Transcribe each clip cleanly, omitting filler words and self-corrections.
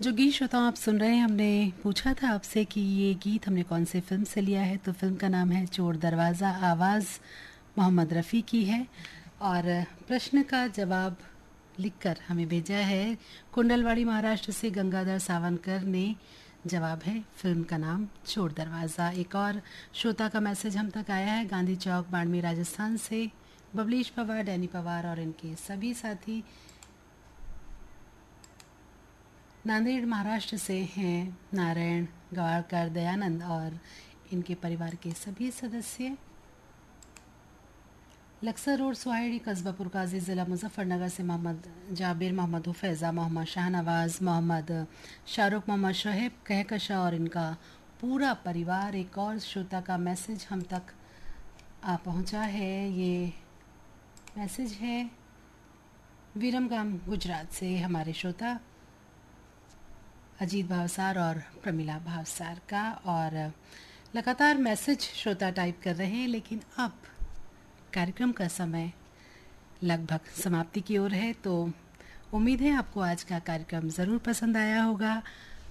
जो गीत श्रोताओं आप सुन रहे हैं, हमने पूछा था आपसे कि ये गीत हमने कौन से फिल्म से लिया है। तो फिल्म का नाम है चोर दरवाज़ा, आवाज़ मोहम्मद रफ़ी की है। और प्रश्न का जवाब लिखकर हमें भेजा है कुंडलवाड़ी महाराष्ट्र से गंगाधर सावनकर ने। जवाब है फिल्म का नाम चोर दरवाज़ा। एक और श्रोता का मैसेज हम तक आया है गांधी चौक बाड़मेर राजस्थान से। बबलीश पवार, डैनी पवार और इनके सभी साथी नांदेड़ महाराष्ट्र से हैं नारायण गवाड़कर, दयानंद और इनके परिवार के सभी सदस्य। लक्सर रोड, सुहाइड़ी, कस्बा पुरकाजी, ज़िला मुजफ्फरनगर से मोहम्मद जाबिर, मोहम्मद हुफैज़ा, मोहम्मद शाहनवाज, मोहम्मद शाहरुख, मोहम्मद शोहेब कहकशा और इनका पूरा परिवार। एक और श्रोता का मैसेज हम तक आ पहुंचा है। ये मैसेज है विरमगाम गुजरात से हमारे श्रोता अजीत भावसार और प्रमिला भावसार का। और लगातार मैसेज श्रोता टाइप कर रहे हैं, लेकिन अब कार्यक्रम का समय लगभग समाप्ति की ओर है। तो उम्मीद है आपको आज का कार्यक्रम ज़रूर पसंद आया होगा।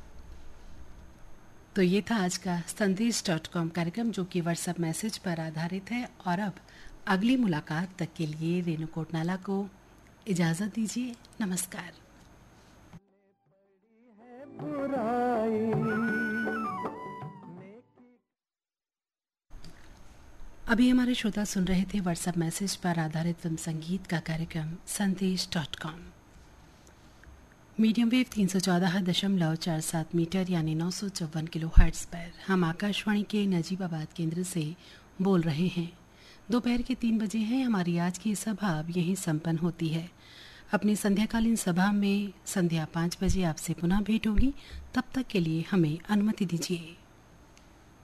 तो ये था आज का संदेश.com कार्यक्रम, जो कि व्हाट्सएप मैसेज पर आधारित है। और अब अगली मुलाकात तक के लिए रेणु कोटनाला को इजाज़त दीजिए। नमस्कार। अभी हमारे श्रोता सुन रहे थे व्हाट्सएप मैसेज पर आधारित फिल्म संगीत का कार्यक्रम संदेश.com। मीडियम वेव 314.47 मीटर यानी 954 किलो हर्ट्ज पर हम आकाशवाणी के नजीबाबाद केंद्र से बोल रहे हैं। दोपहर के 3 बजे हैं। हमारी आज की सभा अब यहीं संपन्न होती है। अपनी संध्याकालीन सभा में संध्या 5 बजे आपसे पुनः भेंट होगी। तब तक के लिए हमें अनुमति दीजिए।